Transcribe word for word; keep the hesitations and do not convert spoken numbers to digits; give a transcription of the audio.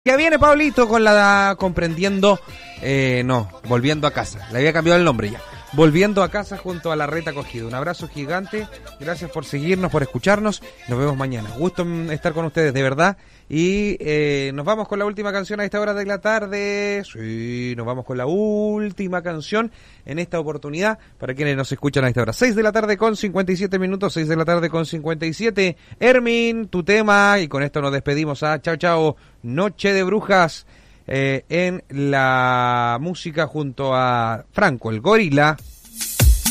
Ya viene Pablito con la comprendiendo, eh, no, volviendo a casa. Le había cambiado el nombre ya. Volviendo a casa junto a la Reta Cogido. Un abrazo gigante. Gracias por seguirnos, por escucharnos. Nos vemos mañana. Gusto estar con ustedes, de verdad. Y eh, nos vamos con la última canción a esta hora de la tarde. Sí, nos vamos con la última canción en esta oportunidad para quienes nos escuchan a esta hora. seis de la tarde con cincuenta y siete minutos. seis de la tarde con cincuenta y siete. Hermin, tu tema. Y con esto nos despedimos. Ah, chao, chao. Noche de Brujas. Eh, en la música junto a Franco, el gorila.